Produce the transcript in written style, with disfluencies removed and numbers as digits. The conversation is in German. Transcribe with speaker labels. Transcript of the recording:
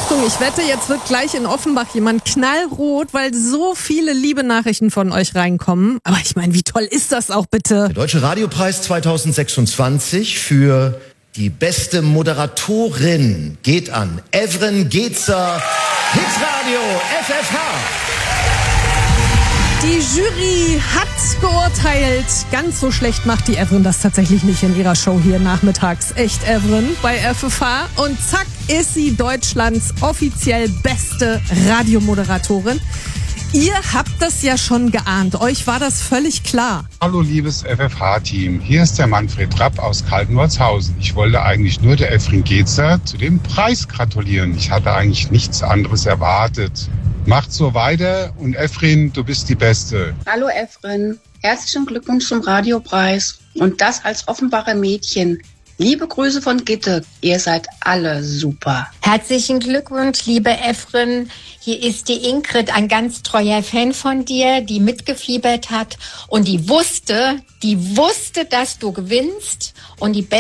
Speaker 1: Achtung, ich wette, jetzt wird gleich in Offenbach jemand knallrot, weil so viele liebe Nachrichten von euch reinkommen. Aber ich meine, wie toll ist das auch bitte?
Speaker 2: Der Deutsche Radiopreis 2026 für die beste Moderatorin geht an Evren Gezer, Hitradio FFH.
Speaker 1: Die Jury hat geurteilt. Ganz so schlecht macht die Evren das tatsächlich nicht in ihrer Show hier nachmittags. Echt Evren bei FFH. Und zack ist sie Deutschlands offiziell beste Radiomoderatorin. Ihr habt das ja schon geahnt. Euch war das völlig klar.
Speaker 3: Hallo liebes FFH-Team, hier ist der Manfred Rapp aus Kaltenwolzhausen. Ich wollte eigentlich nur der Evren Gezer zu dem Preis gratulieren. Ich hatte eigentlich nichts anderes erwartet. Macht so weiter und Evren, du bist die Beste.
Speaker 4: Hallo Evren, herzlichen Glückwunsch zum Radiopreis und das als Offenbacher Mädchen. Liebe Grüße von Gitte, ihr seid alle super.
Speaker 5: Herzlichen Glückwunsch, liebe Evren. Hier ist die Ingrid, ein ganz treuer Fan von dir, die mitgefiebert hat und die wusste, dass du gewinnst und die